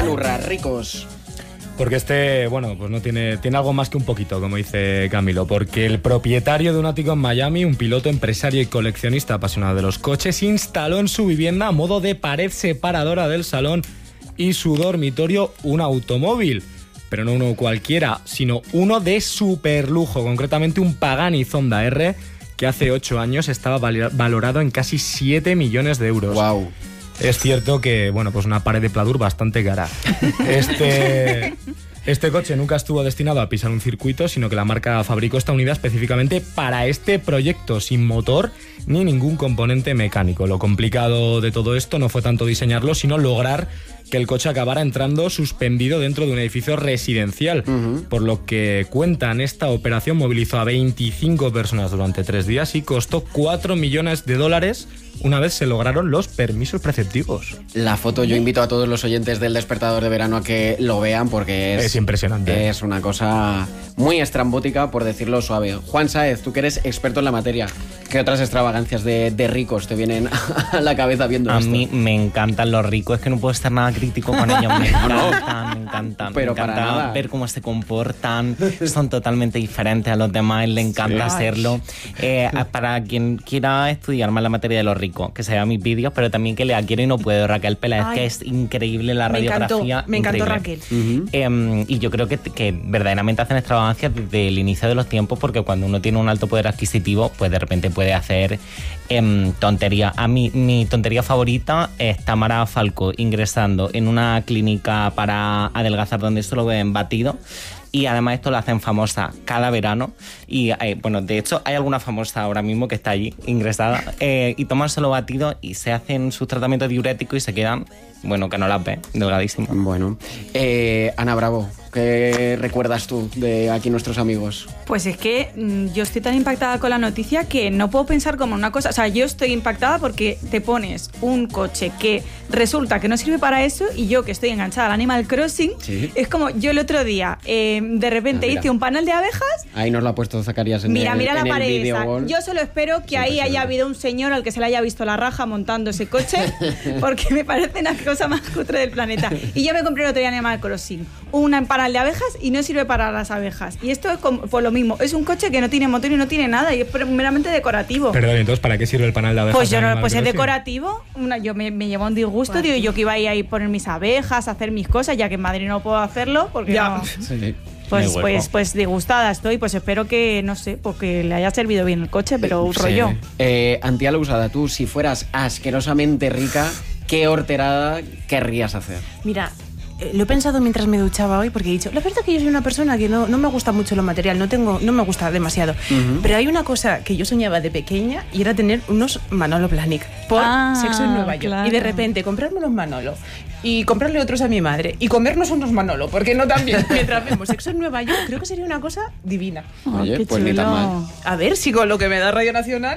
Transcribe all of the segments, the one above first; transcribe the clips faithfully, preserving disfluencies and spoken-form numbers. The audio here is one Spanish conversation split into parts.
Juan Urra, ricos. Porque este, bueno, pues no tiene, tiene algo más que un poquito, como dice Camilo, porque el propietario de un ático en Miami, un piloto, empresario y coleccionista apasionado de los coches, instaló en su vivienda, a modo de pared separadora del salón y su dormitorio, un automóvil. Pero no uno cualquiera, sino uno de superlujo, concretamente un Pagani Zonda R, que hace ocho años estaba valorado en casi siete millones de euros. Wow. Es cierto que, bueno, pues una pared de pladur bastante cara. Este, este coche nunca estuvo destinado a pisar un circuito, sino que la marca fabricó esta unidad específicamente para este proyecto, sin motor ni ningún componente mecánico. Lo complicado de todo esto no fue tanto diseñarlo, sino lograr que el coche acabara entrando suspendido dentro de un edificio residencial. Uh-huh. Por lo que cuentan, esta operación movilizó a veinticinco personas durante tres días y costó cuatro millones de dólares una vez se lograron los permisos preceptivos. La foto, yo invito a todos los oyentes del Despertador de Verano a que lo vean porque es, es impresionante. Es una cosa muy estrambótica, por decirlo suave. Juan Sáez, tú que eres experto en la materia, ¿qué otras extravagancias de, de ricos te vienen a la cabeza viendo a esto? A mí me encantan los ricos, es que no puedo estar nada crítico con ellos. Me encantan, no. me encantan. Pero me encanta para nada. ver cómo se comportan, son totalmente diferentes a los demás, le encanta sí. serlo. Eh, para quien quiera estudiar más la materia de los ricos, que se vea mis vídeos, pero también que lea Quiero y no puedo, Raquel Peláez, Ay, que es increíble la me radiografía. Encantó, me encantó increíble. Raquel. Uh-huh. Eh, y yo creo que, que verdaderamente hacen extravagancias desde el inicio de los tiempos, porque cuando uno tiene un alto poder adquisitivo, pues de repente puede hacer eh, tontería. A mí, mi tontería favorita es Tamara Falcó ingresando en una clínica para adelgazar donde esto lo ven batido. Y además esto lo hacen famosa cada verano. Y eh, bueno, de hecho hay alguna famosa ahora mismo que está allí ingresada eh, y toman solo batido y se hacen sus tratamientos diuréticos y se quedan, bueno, que no las ve, delgadísimas. Bueno, eh, Ana Bravo, ¿qué recuerdas tú de aquí nuestros amigos? Pues es que mmm, yo estoy tan impactada con la noticia que no puedo pensar como una cosa. O sea, yo estoy impactada porque te pones un coche que resulta que no sirve para eso y yo que estoy enganchada al Animal Crossing, ¿sí? Es como yo el otro día eh, de repente ah, hice un panel de abejas. Ahí nos lo ha puesto Zacarías en mira, el Mira, mira la pared esa. Wall. Yo solo espero que sí, ahí haya habido un señor al que se le haya visto la raja montando ese coche porque me parece una cosa más cutre del planeta. Y yo me compré el otro día en Animal Crossing un panel de abejas y no sirve para las abejas. Y esto es como, por lo mismo, es un coche que no tiene motor y no tiene nada y es meramente decorativo. Perdón, entonces, ¿para qué sirve el panel de abejas? Pues yo no, pues es decorativo. Una, yo me, me llevó un disgusto, bueno. Digo, yo que iba a ir a poner mis abejas, a hacer mis cosas, ya que en Madrid no puedo hacerlo porque ya. No. Sí. Pues, pues, pues disgustada estoy, pues espero que, no sé, porque le haya servido bien el coche, pero un sí. rollo. Eh, Antía Lousada, tú, si fueras asquerosamente rica, ¿qué horterada querrías hacer? Mira, lo he pensado mientras me duchaba hoy porque he dicho, la verdad es que yo soy una persona que no, no me gusta mucho lo material, no tengo, no me gusta demasiado. Uh-huh. Pero hay una cosa que yo soñaba de pequeña y era tener unos Manolo Blahnik por ah, Sexo en Nueva York. Claro. Y de repente comprarme unos Manolo y comprarle otros a mi madre y comernos unos Manolo, porque no también. Mientras vemos Sexo en Nueva York, creo que sería una cosa divina. Oye, oh, pues ni tan mal. A ver si con lo que me da Radio Nacional.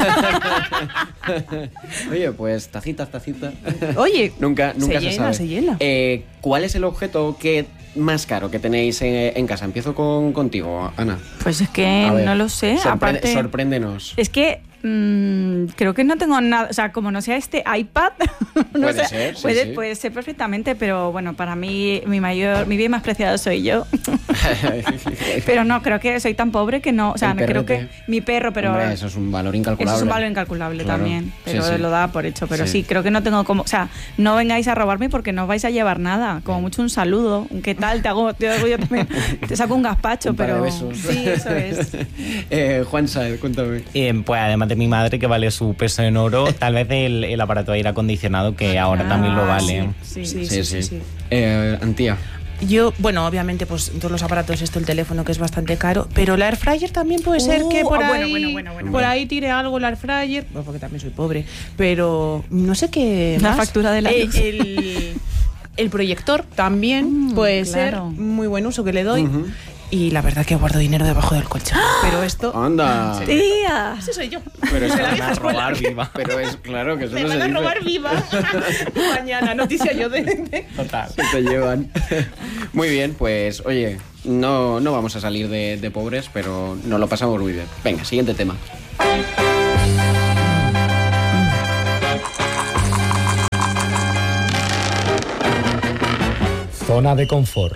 Oye, pues tacitas, tacitas. Oye, nunca, nunca se, se llena, sabe. se llena. Eh, ¿Cuál es el objeto que más caro que tenéis en, en casa? Empiezo con, contigo, Ana. Pues es que no lo sé. Sorpre- Aparte, sorpréndenos. Es que mmm, creo que no tengo nada, o sea, como no sea este iPad, no puede sé, ser, sí, puede, sí. puede ser perfectamente, pero bueno, para mí mi mayor, mi bien más preciado soy yo. Pero no, creo que soy tan pobre que no, o sea, no creo que mi perro, pero hombre, eso es un valor incalculable. Eso es un valor incalculable claro. también, pero sí, sí. lo da por hecho, pero sí. sí, creo que no tengo como, o sea, no vengáis a robarme porque no vais a llevar nada, como mucho un saludo, un qué tal, te hago, te hago yo también, te saco un gazpacho, un pero par de besos. Sí, eso es. eh, Juan Saez, cuéntame. Eh, pues además de mi madre que vale su peso en oro, tal vez el, el aparato de aire acondicionado que ahora ah, también lo vale. Sí, sí, sí. sí, sí, sí. sí, sí. Eh, Antía. Yo, bueno, obviamente, pues todos los aparatos, esto el teléfono que es bastante caro, pero la air fryer también puede ser uh, que por oh, ahí, bueno, bueno, bueno, bueno, por bueno. ahí tire algo la air fryer, bueno, porque también soy pobre, pero no sé qué la más. factura de la eh, luz. El, el proyector también mm, puede claro. ser muy buen uso que le doy. Uh-huh. Y la verdad que guardo dinero debajo del colchón. Pero esto... ¡Anda! ¡Tía! Ese soy yo. Pero es Me la van a robar viva. Pero es claro que eso Me no van se a dice. robar viva. Mañana, noticia yo de... de... Total. Se te llevan. Muy bien, pues oye, no, no vamos a salir de, de pobres, pero nos lo pasamos muy bien. Venga, siguiente tema. zona de confort.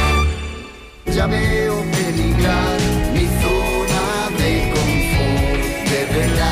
Ya veo peligrar mi zona de confort, de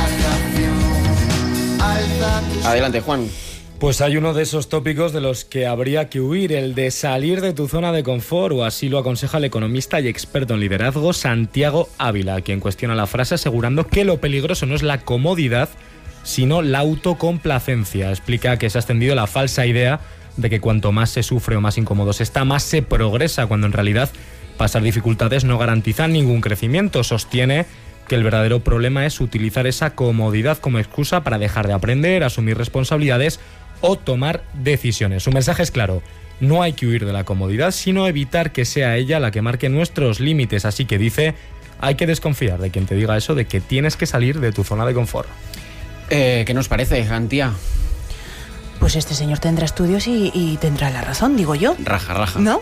relajación. Alza tus... Adelante, Juan. Pues hay uno de esos tópicos de los que habría que huir, el de salir de tu zona de confort, o así lo aconseja el economista y experto en liderazgo Santiago Ávila, quien cuestiona la frase asegurando que lo peligroso no es la comodidad, sino la autocomplacencia. Explica que se ha extendido la falsa idea de que cuanto más se sufre o más incómodo se está, más se progresa, cuando en realidad pasar dificultades no garantiza ningún crecimiento. Sostiene que el verdadero problema es utilizar esa comodidad como excusa para dejar de aprender, asumir responsabilidades o tomar decisiones. Su mensaje es claro: no hay que huir de la comodidad, sino evitar que sea ella la que marque nuestros límites. Así que dice, hay que desconfiar de quien te diga eso, de que tienes que salir de tu zona de confort. Eh, ¿Qué nos parece, Antía? Pues este señor tendrá estudios y, y tendrá la razón, digo yo. Raja, raja. ¿No?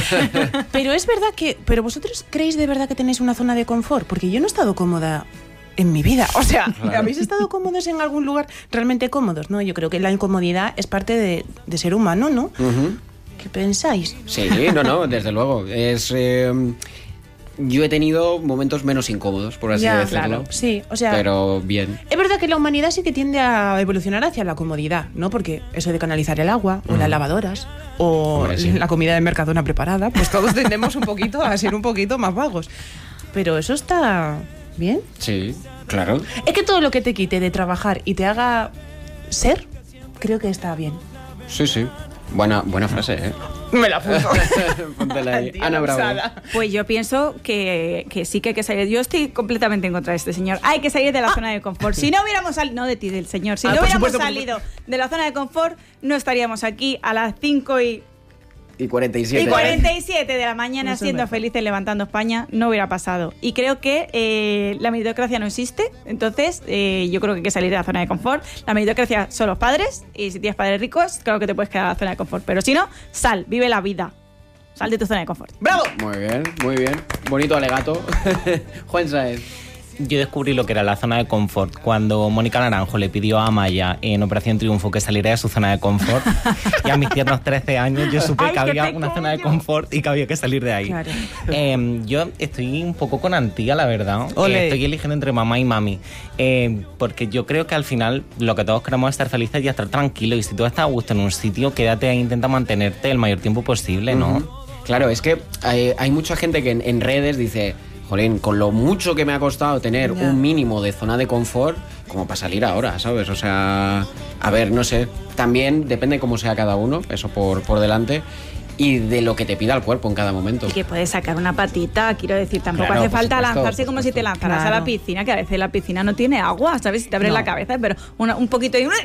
Pero es verdad que... ¿Pero vosotros creéis de verdad que tenéis una zona de confort? Porque yo no he estado cómoda en mi vida. O sea, Claro. ¿habéis estado cómodos en algún lugar realmente cómodos? No, yo creo que la incomodidad es parte de, de ser humano, ¿no? Ujú. ¿Qué pensáis? Sí, no, no, desde luego. Es... eh, yo he tenido momentos menos incómodos, por así Ya, decirlo. claro. Sí, o sea... Pero bien. Es verdad que la humanidad sí que tiende a evolucionar hacia la comodidad, ¿no? Porque eso de canalizar el agua, o las lavadoras, o Hombre, sí. la comida de Mercadona preparada, pues todos tendemos un poquito a ser un poquito más vagos. Pero eso está bien. Sí, claro. Es que todo lo que te quite de trabajar y te haga ser, creo que está bien. Sí, sí. Buena, buena frase, ¿eh? Me la apunto. Póntela ahí. Tía Ana Bravo. abusada. Pues yo pienso que, que sí que hay que salir. Yo estoy completamente en contra de este señor. Hay que salir de la zona de confort. Si no hubiéramos salido, no de ti, del señor, si Ah, no por hubiéramos supuesto, por salido de la zona de confort, no estaríamos aquí a las cinco y, Y cuarenta y siete. y cuarenta y siete de la mañana Eso siendo es verdad. felices levantando España. No hubiera pasado. Y creo que eh, la meritocracia no existe. Entonces, eh, yo creo que hay que salir de la zona de confort. La meritocracia son los padres. Y si tienes padres ricos, claro que te puedes quedar en la zona de confort. Pero si no, sal, vive la vida. Sal de tu zona de confort. ¡Bravo! Muy bien, muy bien. Bonito alegato. Juan Saez. Yo descubrí lo que era la zona de confort cuando Mónica Naranjo le pidió a Amaya en Operación Triunfo que saliera de su zona de confort. Y a mis tiernos trece años yo supe Ay, que qué había una zona de pequeño. confort y que había que salir de ahí. Claro. Eh, yo estoy un poco con Antía, la verdad. Ole. Eh, estoy eligiendo entre mamá y mami. Eh, porque yo creo que al final lo que todos queremos es estar felices y estar tranquilos. Y si tú estás a gusto en un sitio, quédate e intenta mantenerte el mayor tiempo posible, ¿no? Ujú. Claro, es que hay, hay mucha gente que en, en redes dice, jolín, con lo mucho que me ha costado tener Ya. un mínimo de zona de confort, como para salir ahora, ¿sabes? O sea, a ver, no sé, también depende cómo sea cada uno, eso por, por delante, y de lo que te pida el cuerpo en cada momento. Y que puedes sacar una patita, quiero decir, tampoco Claro, hace por falta supuesto, lanzarse por como si te supuesto. lanzaras a Claro. la piscina, que a veces la piscina no tiene agua, ¿sabes? Si te abres No. la cabeza, pero una- un poquito y... ¡Uy!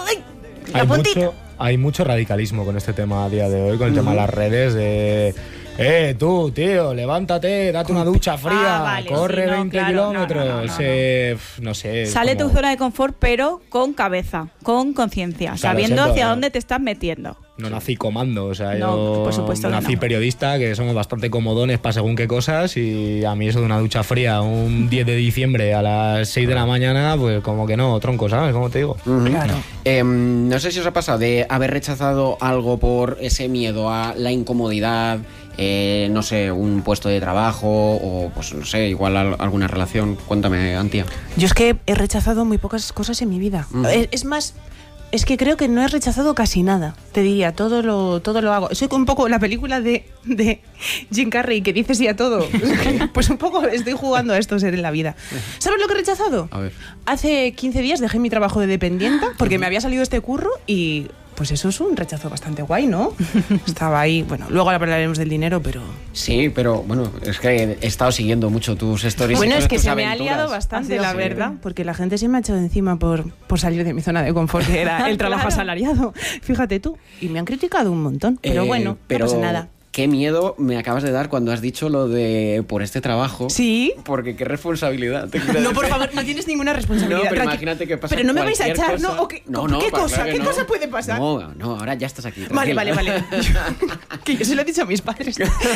La Hay puntita. mucho, hay mucho radicalismo con este tema a día de hoy, con el tema de las redes, de... Eh, tú, tío, levántate, date una ducha fría, Ah, vale, corre sí, no, veinte claro, no, kilómetros, no, no, no, eh, pf, no sé. es Sale de como- tu zona de confort, pero con cabeza, con conciencia, sabiendo siento, hacia no. dónde te estás metiendo. No nací comando, o sea, No, yo por supuesto que nací no. periodista, que somos bastante comodones para según qué cosas, y a mí eso de una ducha fría un diez de diciembre a las seis de la mañana, pues como que no, tronco, ¿sabes? ¿Cómo te digo? Ujú. Claro. Em, no sé si os ha pasado de haber rechazado algo por ese miedo a la incomodidad, eh, no sé, un puesto de trabajo o, pues no sé, igual al- alguna relación. Cuéntame, Antía. Yo es que he rechazado muy pocas cosas en mi vida. Mm. Es, es más, es que creo que no he rechazado casi nada. Te diría, todo lo, todo lo hago. Soy un poco la película de, de Jim Carrey que dice sí a todo. Pues un poco estoy jugando a esto ser en la vida. ¿Sabes lo que he rechazado? A ver. Hace quince días dejé mi trabajo de dependienta porque me había salido este curro y pues eso es un rechazo bastante guay, ¿no? Estaba ahí, bueno, luego hablaremos del dinero, pero... Sí, pero bueno, es que he estado siguiendo mucho tus stories. Bueno, y es todas que tus se me ha aventuras. liado bastante, Ha sido la así. verdad, porque la gente se me ha echado encima por, por salir de mi zona de confort, que era el trabajo Claro. asalariado. Fíjate tú. Y me han criticado un montón, pero Eh, bueno, pero no pasa nada. Qué miedo me acabas de dar cuando has dicho lo de por este trabajo. ¿Sí? Porque qué responsabilidad. te quiero No, por decir. favor, no tienes ninguna responsabilidad. No, pero Tranqui- imagínate que pasa Pero no me vais a cualquier echar, cosa. ¿no? ¿O qué, No, ¿qué no, para cosa? claro que ¿Qué no. cosa puede pasar? No, no, ahora ya estás aquí. Vale, tranquila. vale, vale. Que yo se lo he dicho a mis padres.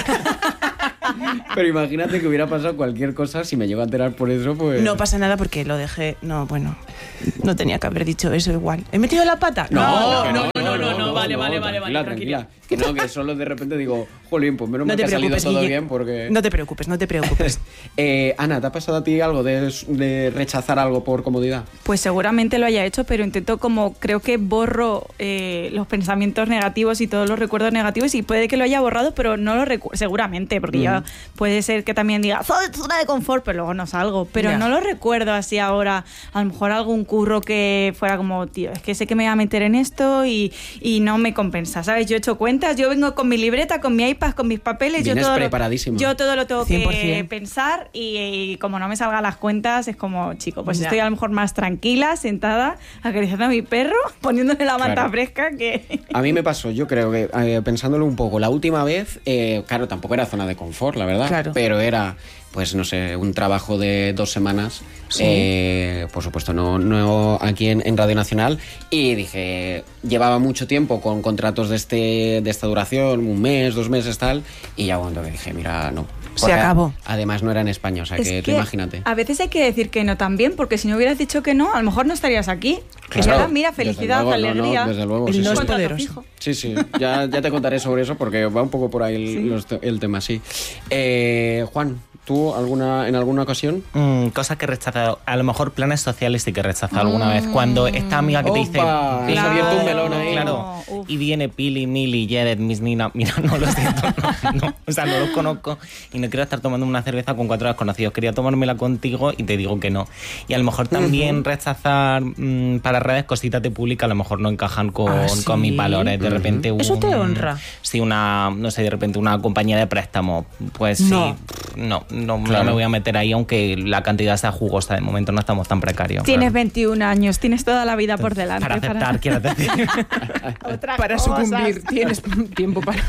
Pero imagínate que hubiera pasado cualquier cosa, si me llego a enterar por eso, pues... No pasa nada porque lo dejé. No, bueno. No tenía que haber dicho eso igual. ¿He metido la pata? No, no, no, no, no, no, vale, vale, vale, tranquila, vale, tranquila. Que no, que solo de repente digo, jolín, pues menos No mal te que ha salido preocupes, todo Guille. bien porque... No te preocupes, no te preocupes. eh, Ana, ¿te ha pasado a ti algo de, de rechazar algo por comodidad? Pues seguramente lo haya hecho, pero intento como, creo que borro eh, los pensamientos negativos y todos los recuerdos negativos y puede que lo haya borrado, pero no lo recuerdo, seguramente, porque Mm. ya puede ser que también diga, soy zona de confort, pero luego no salgo, pero Ya. no lo recuerdo así ahora, a lo mejor algún curro que fuera como, tío, es que sé que me voy a meter en esto y, y no me compensa, ¿sabes? Yo he hecho cuentas, yo vengo con mi libreta, con mi iPad, con mis papeles, yo Vienes todo, lo, preparadísima. yo todo lo tengo cien por que ciento. pensar y, y como no me salgan las cuentas, es como, chico, pues Ya. estoy a lo mejor más tranquila, sentada, acariciando a mi perro, poniéndole la manta Claro. fresca que... A mí me pasó, yo creo que eh, pensándolo un poco, la última vez, eh, claro, tampoco era zona de confort, la verdad, Claro. pero era, pues no sé, un trabajo de dos semanas, Sí. eh, por supuesto, no, no aquí en, en Radio Nacional, y dije, llevaba mucho tiempo con contratos de, este, de esta duración, un mes, dos meses, tal, y ya cuando dije, mira, no. Se Porque acabó. Además no era en España, o sea Es que, tú que imagínate. a veces hay que decir que no también, porque si no hubieras dicho que no, a lo mejor no estarías aquí. Y Claro, ahora, mira, desde felicidad, luego, no, no, alegría. desde luego, El sí, no sí. es Contrato poderoso. fijo. Sí, sí, ya, ya te contaré sobre eso porque va un poco por ahí el, los te- el tema, sí. Eh, Juan, ¿tú alguna, en alguna ocasión? Mm, cosas que he rechazado. A lo mejor planes sociales sí que he rechazado alguna vez. Cuando esta amiga que te dice... Opa, has "Vengo", abierto un melón ahí. Claro. Uf. Y viene Pili, Mili, Jared, Miss Nina. Mira, no lo siento. No, no. O sea, no los conozco y no quiero estar tomando una cerveza con cuatro desconocidos. Quería tomármela contigo y te digo que no. Y a lo mejor también rechazar mm, para redes cositas de pública a lo mejor no encajan con, ¿Ah, sí? con mis valores. De repente un, Eso te honra. Sí, una, no sé, de repente una compañía de préstamo. Pues No. sí, no, no, no Claro. me voy a meter ahí, aunque la cantidad sea jugosa. De momento no estamos tan precarios. Tienes veintiún años, tienes toda la vida por delante. Para aceptar, quieres decir. Otras Para cosas. sucumbir, tienes tiempo para...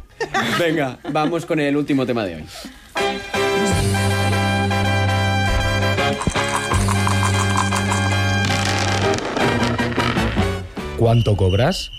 Venga, vamos con el último tema de hoy. ¿Cuánto cobras?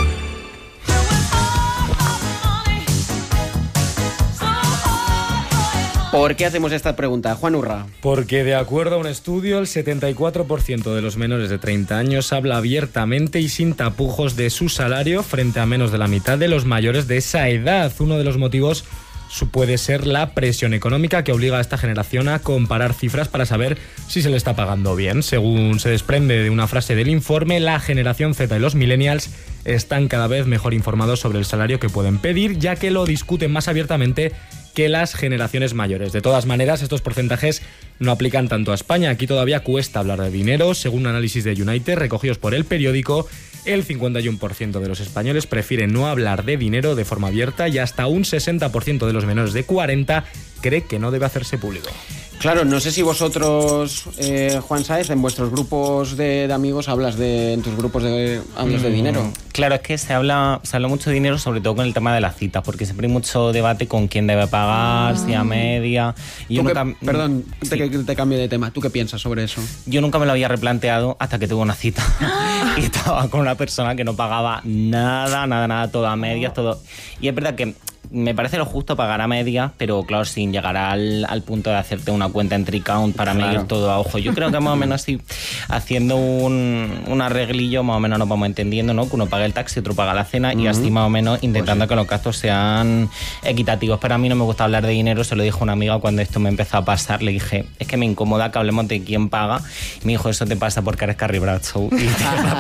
¿Por qué hacemos esta pregunta? Juan Urra. Porque de acuerdo a un estudio, el setenta y cuatro por ciento de los menores de treinta años habla abiertamente y sin tapujos de su salario frente a menos de la mitad de los mayores de esa edad. Uno de los motivos su- puede ser la presión económica que obliga a esta generación a comparar cifras para saber si se le está pagando bien. Según se desprende de una frase del informe, la generación Z y los millennials están cada vez mejor informados sobre el salario que pueden pedir, ya que lo discuten más abiertamente que las generaciones mayores. De todas maneras, estos porcentajes no aplican tanto a España. Aquí todavía cuesta hablar de dinero. Según un análisis de United recogidos por el periódico, el cincuenta y uno por ciento de los españoles prefieren no hablar de dinero de forma abierta y hasta un sesenta por ciento de los menores de cuarenta cree que no debe hacerse público. Claro, no sé si vosotros, eh, Juan Sáez, en vuestros grupos de, de amigos hablas de, en tus grupos de, hablas de dinero. Claro, es que se habla, se habla mucho de dinero, sobre todo con el tema de las citas, porque siempre hay mucho debate con quién debe pagar, si a media. Y yo Tú que- nunca, perdón, sí. te, que te cambio de tema. ¿Tú qué piensas sobre eso? Yo nunca me lo había replanteado hasta que tuve una cita. Y estaba con una persona que no pagaba nada, nada, nada, todo a medias, todo. Y es verdad que me parece lo justo pagar a medias, pero claro, sin llegar al, al punto de hacerte una cuenta en Tricount para Claro. medir todo a ojo. Yo creo que más o menos así, haciendo un, un arreglillo, más o menos nos vamos entendiendo, ¿no? Que uno paga el taxi, otro paga la cena, y así más o menos intentando que los gastos sean equitativos. Pero a mí no me gusta hablar de dinero, se lo dijo una amiga cuando esto me empezó a pasar. Le dije, es que me incomoda que hablemos de quién paga. Y me dijo, eso te pasa porque eres Carrie Bradshaw. Y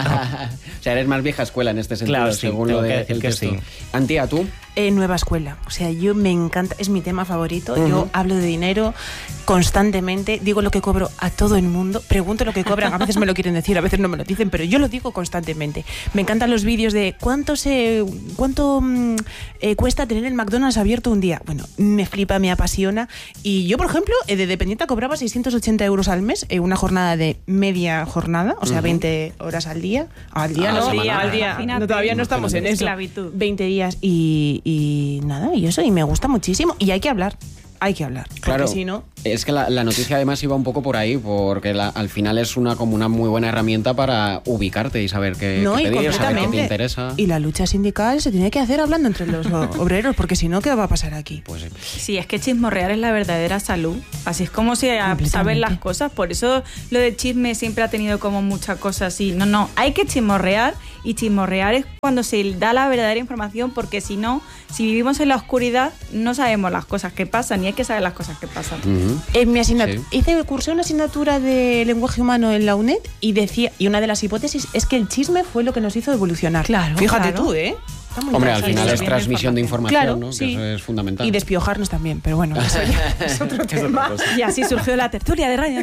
O sea, eres más vieja escuela en este sentido, Claro, sí, según tengo lo que de, decir el que texto. sí. Antía, ¿tú? Eh, nueva escuela. O sea, yo me encanta, es mi tema favorito. Yo hablo de dinero constantemente, digo lo que cobro a todo el mundo, pregunto lo que cobran, a veces me lo quieren decir, a veces no me lo dicen, pero yo lo digo constantemente. Me encantan los vídeos de cuánto se cuánto mm, eh, cuesta tener el McDonald's abierto un día. Bueno, me flipa, me apasiona. Y yo, por ejemplo, eh, de dependiente cobraba seiscientos ochenta euros al mes, eh, una jornada de media jornada, o sea, veinte horas al día. Al día, A la no, semana. al día. Imagínate. No, todavía no estamos en eso. Esclavitud. veinte días y, y nada, y eso, y me gusta muchísimo. Y hay que hablar, hay que hablar. Claro. Porque si no... Es que la, la noticia además iba un poco por ahí, porque la, al final es una como una muy buena herramienta para ubicarte y saber qué, No, qué y pedir, saber qué te completamente. interesa. Y la lucha sindical se tiene que hacer hablando entre los obreros, porque si no, ¿qué va a pasar aquí? Pues sí. Sí, es que chismorrear es la verdadera salud. Así es como se Completamente. saben las cosas. Por eso lo de chisme siempre ha tenido como muchas cosas así. No, no, hay que chismorrear, y chismorrear es cuando se da la verdadera información, porque si no, si vivimos en la oscuridad, no sabemos las cosas que pasan, y hay que saber las cosas que pasan. Ujú. En mi asignatura, Sí. hice, cursé una asignatura de lenguaje humano en la UNED y decía, y una de las hipótesis es que el chisme fue lo que nos hizo evolucionar. Claro, Fíjate claro. tú, ¿eh? Está muy Hombre, al interesante. final sí, es sí, transmisión de información, Claro, ¿no? sí. Que eso es fundamental. Y despiojarnos también, pero bueno, eso ya es otro tema. Y así surgió la tertulia de radio.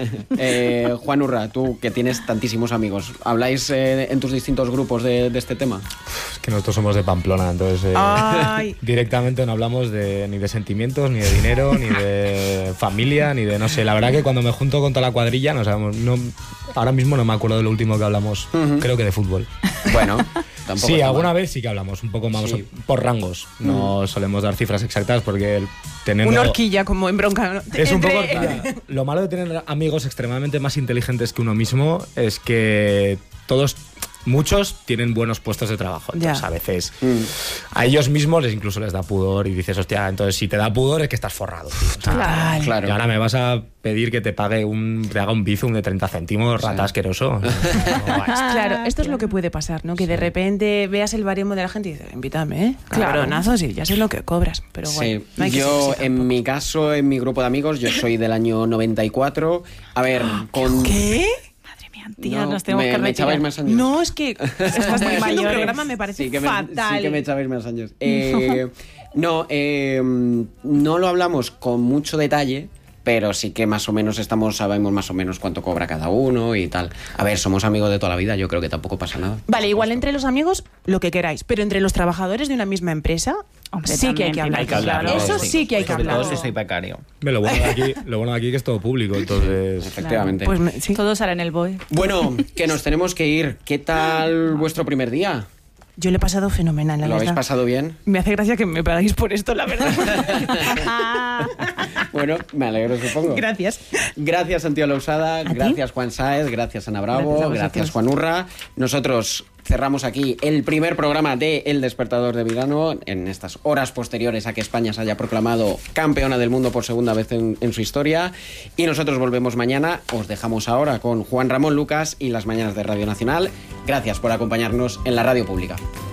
Eh, Juan Urra, tú que tienes tantísimos amigos, ¿habláis eh, en tus distintos grupos de, de este tema? Es que nosotros somos de Pamplona, entonces eh, Ay. directamente no hablamos de, ni de sentimientos, ni de dinero, ni de familia, ni de no sé. La verdad que cuando me junto con toda la cuadrilla, no sabemos, no, ahora mismo no me acuerdo de lo último que hablamos, Ujú. creo que de fútbol. Bueno, tampoco Sí, está alguna mal. vez sí que hablamos, un poco más Sí. por rangos. No solemos dar cifras exactas porque el- teniendo... Una horquilla como en bronca. ¿no? Es un poco... Entre- Lo malo de tener amigos extremadamente más inteligentes que uno mismo es que todos... Muchos tienen buenos puestos de trabajo, entonces Ya. a veces Mm. a ellos mismos les incluso les da pudor y dices, hostia, entonces si te da pudor es que estás forrado, tío. O sea, Claro. Claro. Y ahora me vas a pedir que te pague un, te haga un bizum de treinta céntimos, rata asqueroso. No, no vais. Claro, esto es lo que puede pasar, ¿no? Que de repente veas el baremo de la gente y dices, invítame, ¿eh? Claro. Cabronazo, sí, ya sé lo que cobras, pero bueno. Sí, no hay que yo ser así en tampoco. mi caso, en mi grupo de amigos, yo soy del año noventa y cuatro. A ver, con... ¿Qué? Madre mía, tía, No, nos tenemos me, que me echabais retirar. más años. No, es que estás muy haciendo un mayores. programa, me parece Sí que me, fatal. sí que me echabais más años. Eh, no, eh, no lo hablamos con mucho detalle, pero sí que más o menos estamos, sabemos más o menos cuánto cobra cada uno y tal. A ver, somos amigos de toda la vida, yo creo que tampoco pasa nada. Vale, igual entre los amigos lo que queráis, pero entre los trabajadores de una misma empresa Hombre, sí que hay que también hablar. Hay que hablarlo. Eso sí que hay que Sobre hablar. todo si soy becario. Ve, Lo bueno de aquí, lo bueno de aquí es que es todo público, entonces... Efectivamente. Pues me- sí. Todo sale en el B O E. Bueno, que nos tenemos que ir. ¿Qué tal vuestro primer día? Yo le he pasado fenomenal, la ¿Lo habéis verdad. pasado bien? Me hace gracia que me pagáis por esto, la verdad. Bueno, me alegro, supongo. Gracias. Gracias, Santiago Lausada, ti? gracias, Juan Sáez, gracias, Ana Bravo, Gracias a gracias, vosotros. Juan Urra. Nosotros cerramos aquí el primer programa de El Despertador de Verano en estas horas posteriores a que España se haya proclamado campeona del mundo por segunda vez en, en su historia. Y nosotros volvemos mañana. Os dejamos ahora con Juan Ramón Lucas y las mañanas de Radio Nacional. Gracias por acompañarnos en la radio pública.